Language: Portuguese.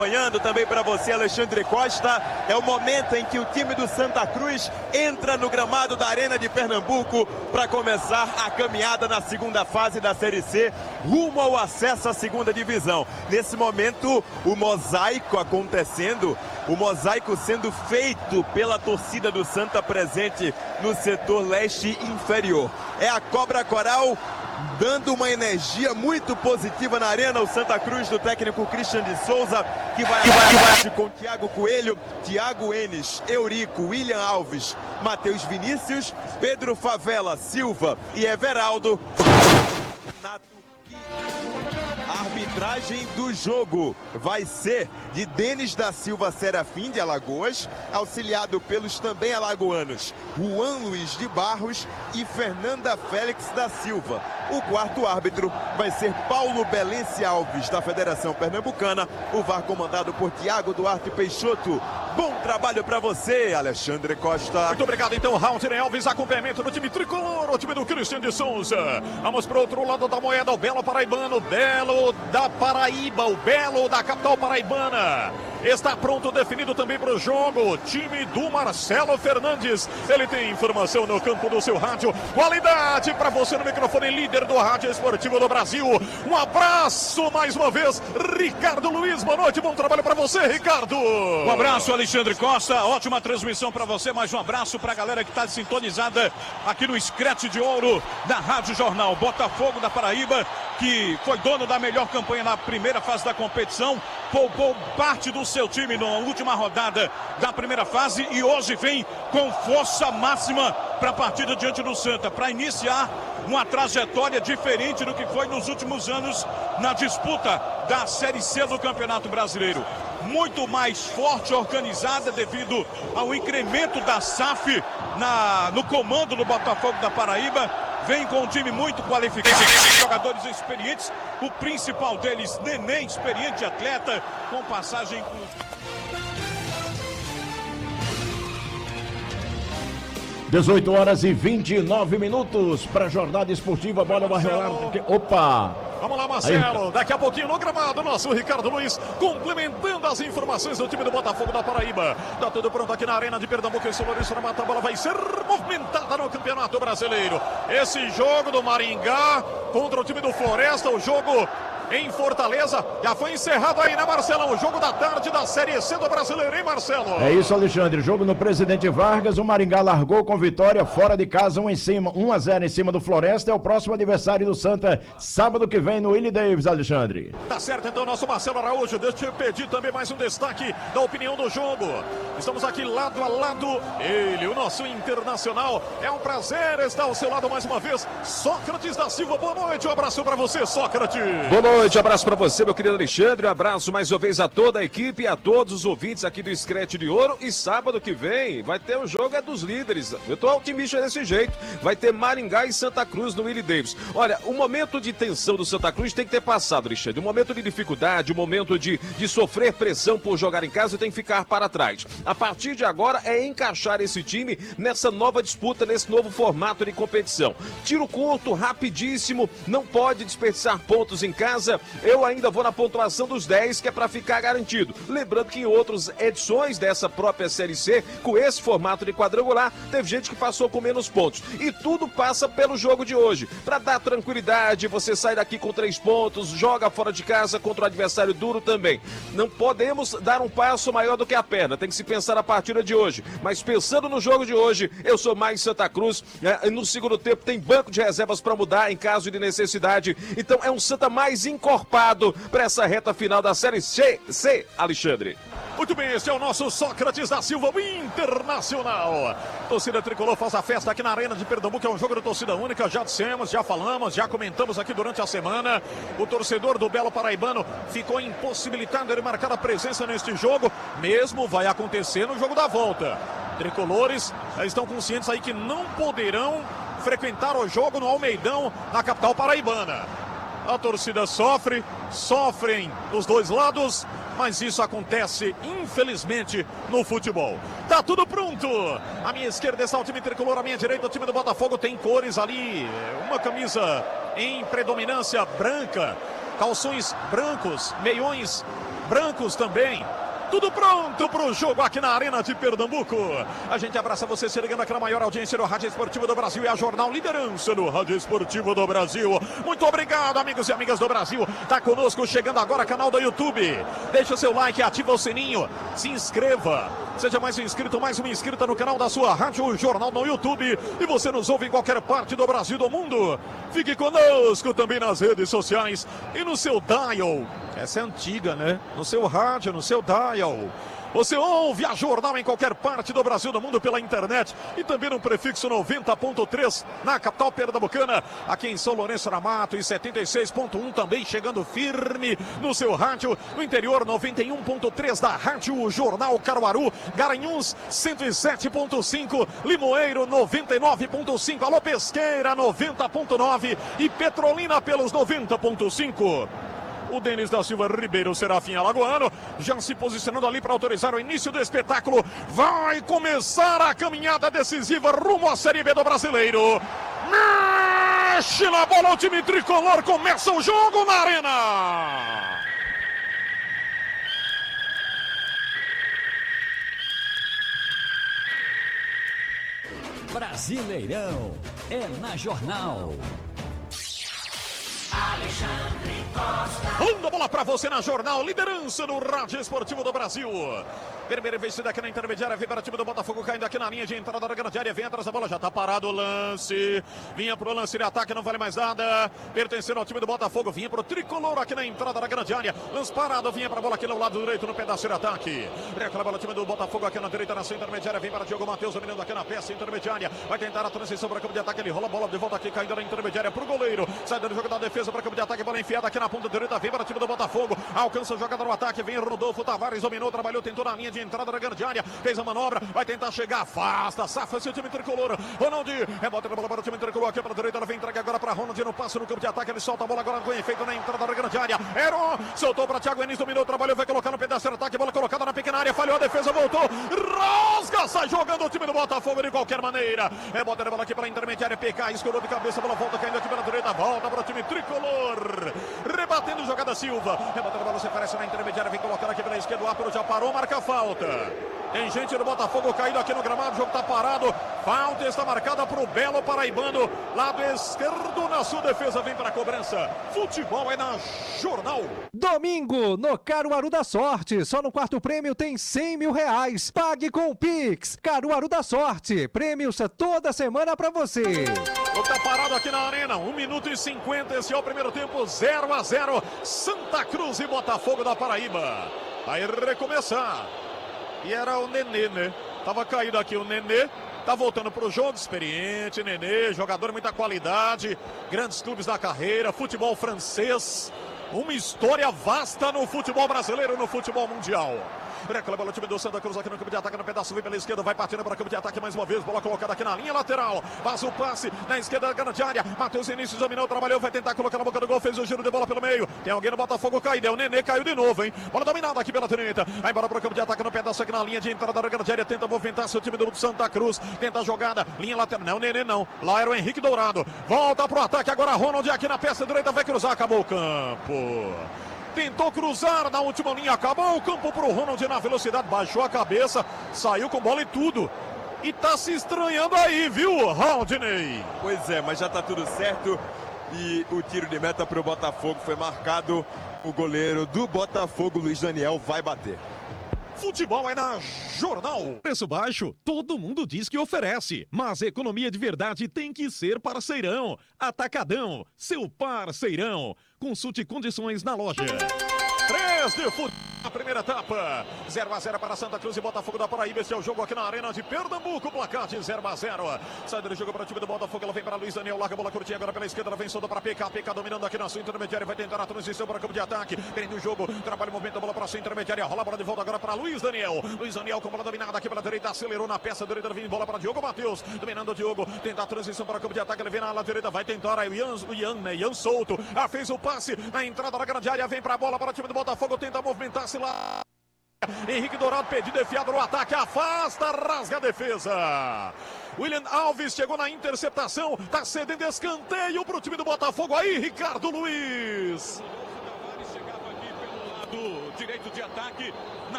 Acompanhando também para você, Alexandre Costa, é o momento em que o time do Santa Cruz entra no gramado da Arena de Pernambuco para começar a caminhada na segunda fase da Série C, rumo ao acesso à segunda divisão. Nesse momento, o mosaico acontecendo, o mosaico sendo feito pela torcida do Santa presente no setor leste inferior. É a Cobra Coral dando uma energia muito positiva na arena, o Santa Cruz do técnico Christian de Souza, que vai com Thiago Coelho, Thiago Enes, Eurico, William Alves, Matheus Vinícius, Pedro Favela, Silva e Everaldo. A arbitragem do jogo vai ser de Denis da Silva Serafim, de Alagoas, auxiliado pelos também alagoanos Juan Luiz de Barros e Fernanda Félix da Silva. O quarto árbitro vai ser Paulo Belense Alves, da Federação Pernambucana, o VAR comandado por Tiago Duarte Peixoto. Bom trabalho para você, Alexandre Costa. Muito obrigado, então, Raulter Alves, acompanhamento do time tricolor, o time do Christian de Souza. Vamos para o outro lado da moeda, o Belo Paraibano, o Belo da Paraíba, o Belo da capital paraibana. Está pronto, definido também para o jogo, o time do Marcelo Fernandes. Ele tem informação no campo do seu rádio. Qualidade para você no microfone, líder do rádio esportivo do Brasil. Um abraço mais uma vez, Ricardo Luiz. Boa noite, bom trabalho para você, Ricardo. Um abraço, Alexandre Costa. Ótima transmissão para você. Mais um abraço para a galera que está sintonizada aqui no Scratch de Ouro da Rádio Jornal. Botafogo da Paraíba, que foi dono da melhor campanha na primeira fase da competição, poupou parte do seu time na última rodada da primeira fase e hoje vem com força máxima para a partida diante do Santa, para iniciar uma trajetória diferente do que foi nos últimos anos na disputa da Série C do Campeonato Brasileiro. Muito mais forte, organizada devido ao incremento da SAF no comando do Botafogo da Paraíba. Vem com um time muito qualificado, jogadores experientes, o principal deles, Neném, experiente atleta, com passagem por... 18 horas e 29 minutos para a jornada esportiva. Bola vai rolar. Opa! Vamos lá, Marcelo. Aí. Daqui a pouquinho no gramado, nosso Ricardo Luiz complementando as informações do time do Botafogo da Paraíba. Tá tudo pronto aqui na Arena de Pernambuco. Esse Lourenço na mata, a bola vai ser movimentada no Campeonato Brasileiro. Esse jogo do Maringá contra o time do Floresta, o jogo em Fortaleza, já foi encerrado aí, né, Marcelão? O jogo da tarde da Série C do Brasileiro, hein, Marcelo? É isso, Alexandre. Jogo no Presidente Vargas, o Maringá largou com vitória fora de casa, 1-0 em cima do Floresta. É o próximo adversário do Santa, sábado que vem no Willie Davis, Alexandre. Tá certo, então, nosso Marcelo Araújo. Deixa eu pedir também mais um destaque da opinião do jogo. Estamos aqui lado a lado, ele, o nosso internacional. É um prazer estar ao seu lado mais uma vez, Sócrates da Silva. Boa noite, um abraço pra você, Sócrates. Boa noite, um abraço pra você, meu querido Alexandre. Um abraço mais uma vez a toda a equipe e a todos os ouvintes aqui do Scratch de Ouro. E sábado que vem vai ter o jogo dos líderes. Eu tô otimista desse jeito. Vai ter Maringá e Santa Cruz no Willie Davis. Olha, o momento de tensão do Santa Cruz tem que ter passado, Alexandre. O momento de dificuldade, o momento de sofrer pressão por jogar em casa tem que ficar para trás. A partir de agora é encaixar esse time nessa nova disputa, nesse novo formato de competição. Tiro curto, rapidíssimo, não pode desperdiçar pontos em casa. Eu ainda vou na pontuação dos 10, que é para ficar garantido. Lembrando que em outras edições dessa própria Série C, com esse formato de quadrangular, teve gente que passou com menos pontos. E tudo passa pelo jogo de hoje. Para dar tranquilidade, você sai daqui com 3 pontos, joga fora de casa contra o adversário duro também. Não podemos dar um passo maior do que a perna, tem que se pensar na partida de hoje. Mas pensando no jogo de hoje, eu sou mais Santa Cruz. No segundo tempo tem banco de reservas para mudar em caso de necessidade. Então é um Santa mais encorpado para essa reta final da Série C, Alexandre. Muito bem, esse é o nosso Sócrates da Silva, o Internacional. Torcida Tricolor faz a festa aqui na Arena de Pernambuco, é um jogo de torcida única, já dissemos, já falamos, já comentamos aqui durante a semana. O torcedor do Belo Paraibano ficou impossibilitado de marcar a presença neste jogo, mesmo vai acontecer no jogo da volta. Tricolores estão conscientes aí que não poderão frequentar o jogo no Almeidão, na capital paraibana. A torcida sofrem dos dois lados, mas isso acontece, infelizmente, no futebol. Tá tudo pronto. À minha esquerda está o time tricolor, à minha direita o time do Botafogo. Tem cores ali, uma camisa em predominância branca, calções brancos, meiões brancos também. Tudo pronto para o jogo aqui na Arena de Pernambuco. A gente abraça você, se ligando aqui na maior audiência do Rádio Esportivo do Brasil e a Jornal Liderança do Rádio Esportivo do Brasil. Muito obrigado, amigos e amigas do Brasil. Tá conosco, chegando agora, canal do YouTube. Deixa o seu like, ativa o sininho, se inscreva. Seja mais um inscrito, mais uma inscrita no canal da sua Rádio Jornal no YouTube. E você nos ouve em qualquer parte do Brasil e do mundo. Fique conosco também nas redes sociais e no seu dial. Essa é antiga, né? No seu rádio, no seu dial. Você ouve a Jornal em qualquer parte do Brasil, do mundo, pela internet e também no prefixo 90.3 na capital pernambucana, aqui em São Lourenço da Mato, e 76.1 também chegando firme no seu rádio, no interior 91.3 da Rádio Jornal Caruaru, Garanhuns 107.5, Limoeiro 99.5, Alô Pesqueira 90.9 e Petrolina pelos 90.5. O Denis da Silva Ribeiro, Serafim Alagoano, já se posicionando ali para autorizar o início do espetáculo. Vai começar a caminhada decisiva rumo à Série B do Brasileiro. Mexe na bola o time tricolor, começa o jogo na Arena. Brasileirão é na Jornal. Alexandre Costa. Manda bola pra você na Jornal, liderança no Rádio Esportivo do Brasil. Primeira investida aqui na intermediária, vem para o time do Botafogo, caindo aqui na linha de entrada da grande área, vem atrás da bola, já tá parado o lance. Vinha pro lance de ataque, não vale mais nada. Pertencendo ao time do Botafogo, vinha pro tricolor aqui na entrada da grande área. Lance parado, vinha pra bola aqui no lado direito, no pedaço de ataque. Reclama o time do Botafogo aqui na direita, na sua intermediária, vem para Diogo Matheus, dominando aqui na peça intermediária. Vai tentar a transição para o campo de ataque, ele rola a bola de volta aqui, caindo na intermediária pro goleiro. Sai do jogo da defesa para o campo de ataque, bola enfiada aqui na ponta direita, vem para o time do Botafogo. Alcança o jogador no ataque, vem Rodolfo Tavares, dominou, trabalhou, tentou na linha de entrada da grande área. Fez a manobra, vai tentar chegar, afasta, safa-se o time tricolor. Ronaldinho, rebota a bola para o time tricolor aqui para a direita, ela vem entregue agora para Ronaldinho, no passo no campo de ataque, ele solta a bola agora com efeito na entrada da grande área. Heron, soltou para Thiago Enis, dominou, trabalhou, vai colocar no pedaço de ataque, bola colocada na pequena área, falhou a defesa, voltou, rasga, sai jogando o time do Botafogo de qualquer maneira. Rebota a bola aqui para a intermediária, PK, escorou de cabeça, bola volta caindo aqui pela direita, volta para o time tricolor. Rebatendo jogada Silva, rebota a bola, se aparece na intermediária, vem colocando aqui pela esquerda, o Apro já parou, marca a falta. Tem gente do Botafogo caído aqui no gramado, o jogo tá parado. Falta está marcada para o Belo Paraibano. Lado esquerdo na sua defesa, vem para a cobrança. Futebol é na Jornal. Domingo, no Caruaru da Sorte. Só no quarto prêmio tem R$100 mil. Pague com o Pix. Caruaru da Sorte. Prêmios toda semana para você. O jogo tá parado aqui na Arena. 1 minuto e 50. Esse é o primeiro tempo. 0-0. Santa Cruz e Botafogo da Paraíba. Vai recomeçar. E era o Nenê, né? Tava caído aqui o Nenê. Tá voltando pro jogo, experiente, Nenê, jogador de muita qualidade, grandes clubes da carreira, futebol francês, uma história vasta no futebol brasileiro, no futebol mundial. Reclama o time do Santa Cruz aqui no campo de ataque, no pedaço, vem pela esquerda, vai partindo para o campo de ataque mais uma vez, bola colocada aqui na linha lateral, faz o passe na esquerda da grande área, Matheus Início dominou, trabalhou, vai tentar colocar na boca do gol, fez o giro de bola pelo meio, tem alguém no Botafogo caído, é o Nenê, caiu de novo, hein, bola dominada aqui pela direita, vai embora para o campo de ataque no pedaço aqui na linha de entrada da grande área, tenta movimentar seu time do Santa Cruz, tenta a jogada, linha lateral, não é o Nenê não, lá era o Henrique Dourado, volta pro ataque agora, Ronald aqui na peça direita, vai cruzar, acabou o campo. Tentou cruzar na última linha, acabou o campo pro Ronald na velocidade, baixou a cabeça, saiu com bola e tudo. E tá se estranhando aí, viu, Rodney? Pois é, mas já tá tudo certo. E o tiro de meta pro Botafogo foi marcado. O goleiro do Botafogo, Luiz Daniel, vai bater. Futebol é na Jornal. Preço baixo, todo mundo diz que oferece, mas economia de verdade tem que ser parceirão. Atacadão, seu parceirão. Consulte condições na loja. 3 de futebol na primeira etapa. 0-0 para Santa Cruz e Botafogo da Paraíba. Esse é o jogo aqui na Arena de Pernambuco. Placar de 0-0. Sai do jogo para o time do Botafogo. Ela vem para Luiz Daniel. Larga a bola curtinha agora pela esquerda. Ela vem solta para PK. PK dominando aqui na sua intermediária. Vai tentar a transição para o campo de ataque. Prende o jogo. Trabalha o movimento da bola para a sua intermediária. Rola a bola de volta agora para Luiz Daniel. Luiz Daniel com bola dominada aqui pela direita. Acelerou na peça direita. Vem bola para Diogo Matheus. Dominando o Diogo. Tenta a transição para o campo de ataque. Ele vem na ala direita. Vai tentar aí o Ian solto. Fez o passe na entrada da grande área. Vem para a bola para o time do Botafogo. Tenta movimentar-se lá. Henrique Dourado pedido enfiado no ataque, afasta, rasga a defesa. William Alves chegou na interceptação, tá cedendo escanteio pro time do Botafogo aí, Ricardo Luiz. lado direito de ataque. Na